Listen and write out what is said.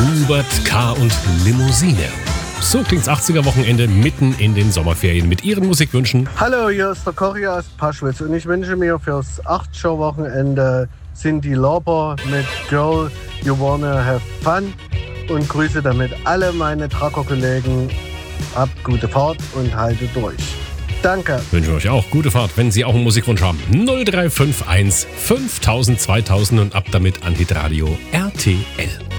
Hubert K. und Limousine. So klingt's 80er-Wochenende mitten in den Sommerferien mit Ihren Musikwünschen. Hallo, hier ist der Cory aus Paschwitz und ich wünsche mir fürs 8-Show-Wochenende Cyndi Lauper mit Girl, You Wanna Have Fun und grüße damit alle meine Trucker-Kollegen. Habt gute Fahrt und haltet durch. Danke. Wünschen wir euch auch gute Fahrt, wenn Sie auch einen Musikwunsch haben. 0351 5000 2000 und ab damit an Hitradio RTL.